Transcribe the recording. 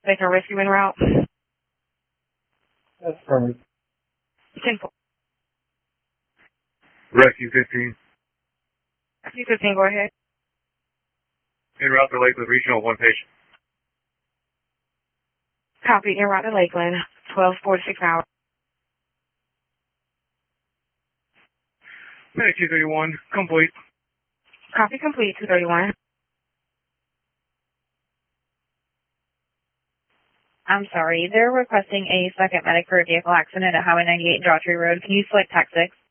Take a rescue en route. That's perfect. 10-4. Rescue 15. Rescue 15, go ahead. En route to Lakeland Regional, 1 patient. Copy, en route to Lakeland, 12:46 hours. Medic 231, complete. Copy complete, 231. I'm sorry, they're requesting a second medic for a vehicle accident at Highway 98 and Daughtry Road. Can you select TAC 6?